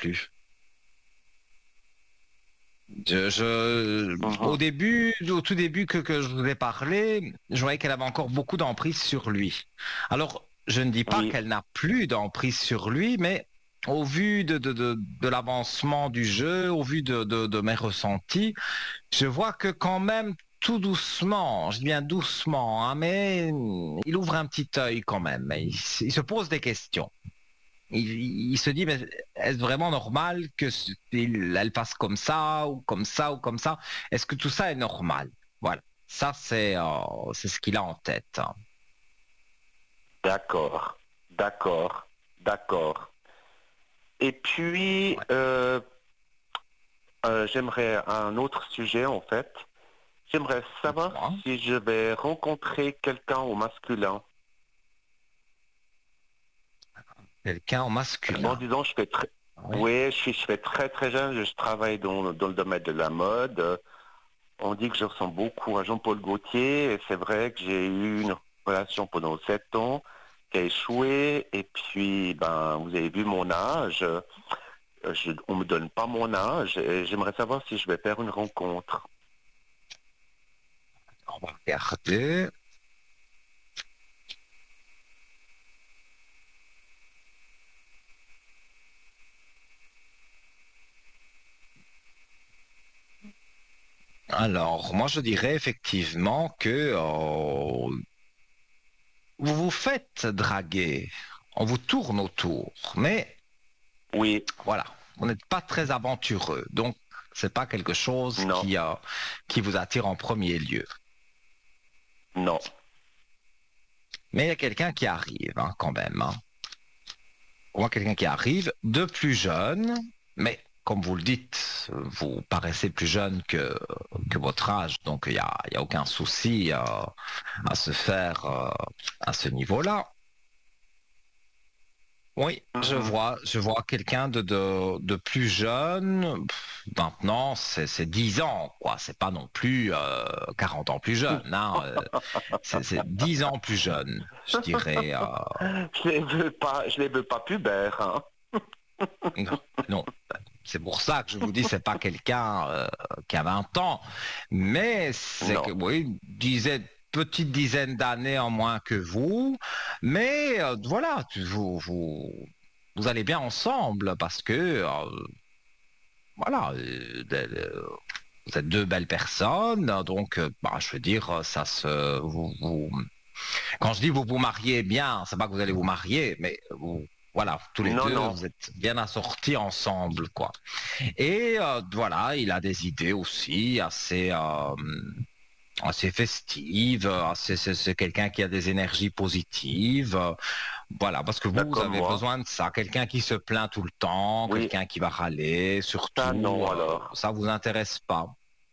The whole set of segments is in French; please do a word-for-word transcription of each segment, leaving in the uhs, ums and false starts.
plus. Je, je- au Mhm. début, au tout début que, que je vous ai parlé, je voyais qu'elle avait encore beaucoup d'emprise sur lui. Alors, je ne dis pas Oui, qu'elle n'a plus d'emprise sur lui, mais au vu de, de, de, de l'avancement du jeu, au vu de, de, de mes ressentis, je vois que quand même, tout doucement, je dis bien doucement, hein, mais il ouvre un petit œil quand même. Il, s- il se pose des questions. Il, il se dit, mais est-ce vraiment normal que ce- il- elle fasse comme ça ou comme ça ou comme ça? Est-ce que tout ça est normal? Voilà. Ça, c'est euh, c'est ce qu'il a en tête, hein. d'accord, d'accord, d'accord. Et puis, Ouais. euh, euh, j'aimerais un autre sujet en fait. J'aimerais savoir Dites-moi. si je vais rencontrer quelqu'un au masculin. Quelqu'un en Bon, masculin. disons, je fais très, Oui. oui, je suis, je fais très très jeune. Je travaille dans, dans le domaine de la mode. Euh, On dit que je ressemble beaucoup à Jean-Paul Gaultier. Et c'est vrai que j'ai eu une relation pendant sept ans qui a échoué. Et puis, ben, vous avez vu mon âge. Euh, Je, on me donne pas mon âge. Et j'aimerais savoir si je vais faire une rencontre. On va regarder. Alors, moi, je dirais effectivement que euh, vous vous faites draguer. On vous tourne autour. Mais Oui, voilà, vous n'êtes pas très aventureux. Donc, c'est pas quelque chose non, qui, euh, qui vous attire en premier lieu. non. Mais il y a quelqu'un qui arrive, hein, quand même, hein. On voit quelqu'un qui arrive de plus jeune, mais comme vous le dites, vous paraissez plus jeune que, que votre âge, donc il n'y a, il y a aucun souci euh, à se faire euh, à ce niveau-là. Oui, je Mhm. vois, je vois quelqu'un de, de, de plus jeune. Pff, maintenant, c'est c'est dix ans, quoi. C'est pas non plus euh, quarante ans plus jeune, hein. Euh, C'est c'est dix ans plus jeune, je dirais. euh, Je les veux pas, je les veux pas pubères, hein. non, non. C'est pour ça que je vous dis, c'est pas quelqu'un euh, qui a vingt ans, mais c'est que, Non. oui, une dizaine, petite dizaine d'années en moins que vous, mais euh, voilà, tu- vous, vous, vous allez bien ensemble parce que, euh, voilà, euh, de- vous êtes deux belles personnes, donc, euh, bah, je veux dire, ça se, vous, vous- quand je dis vous vous mariez bien, c'est pas que vous allez vous marier, mais vous, voilà, tous les Non, deux, non. vous êtes bien assortis ensemble, quoi. Et euh, voilà, il a des idées aussi assez, euh, assez festives, assez, c'est, c'est quelqu'un qui a des énergies positives. euh, Voilà, parce que Là, vous, vous comme avez moi. besoin de ça, quelqu'un qui se plaint tout le temps, Oui, quelqu'un qui va râler, ça, surtout, non, euh, alors. ça vous intéresse pas.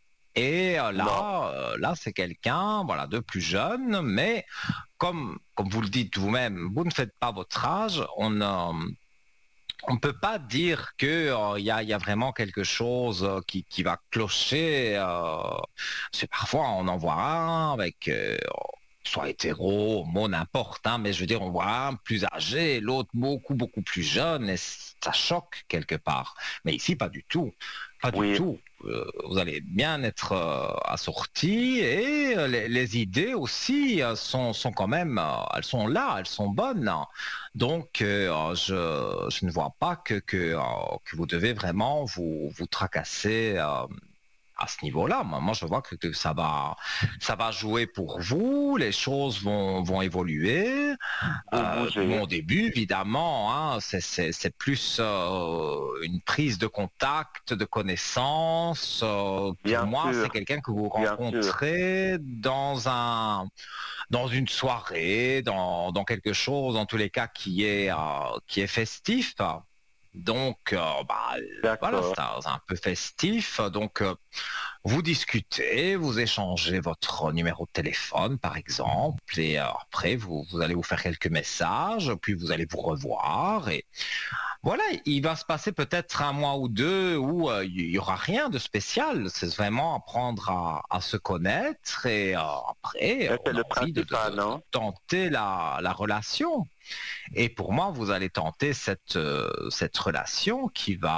Et euh, Non. là, euh, là, c'est quelqu'un, voilà, de plus jeune, mais comme, comme vous le dites vous-même, vous ne faites pas votre âge, on, euh, on ne peut pas dire que euh, il y, a, y a vraiment quelque chose euh, qui, qui va clocher. Euh, c'est parfois on en voit un avec euh, soit hétéro, homo, n'importe, hein, mais je veux dire, on voit un plus âgé, l'autre beaucoup, beaucoup plus jeune, et ça choque quelque part. Mais ici, pas du tout. Pas du Oui, tout. Euh, vous allez bien être euh, assortis et euh, les, les idées aussi euh, sont, sont quand même, euh, elles sont là, elles sont bonnes, hein. Donc, euh, je, je ne vois pas que, que, euh, que vous devez vraiment vous, vous tracasser euh, à ce niveau-là. Moi, moi, je vois que, que ça va, ça va jouer pour vous. Les choses vont, vont évoluer. vous Euh, bon, bougez. au début, évidemment, hein, c'est, c'est, c'est plus euh, une prise de contact, de connaissance. Euh, pour Bien moi, c'est sûr, quelqu'un que vous bien sûr. rencontrez dans un, dans une soirée, dans, dans quelque chose, en tous les cas, qui est, euh, qui est festif. Donc, euh, bah, voilà, D'accord. c'est un, c'est un peu festif. Donc, euh, vous discutez, vous échangez votre numéro de téléphone, par exemple, et euh, après, vous, vous allez vous faire quelques messages, puis vous allez vous revoir, et voilà, il va se passer peut-être un mois ou deux où euh, il y aura rien de spécial. C'est vraiment apprendre à, à se connaître, et euh, après, Et c'est on a le envie de, de- de- principal, de hein. tenter la, la relation. Et pour moi, vous allez tenter cette, euh, cette relation qui va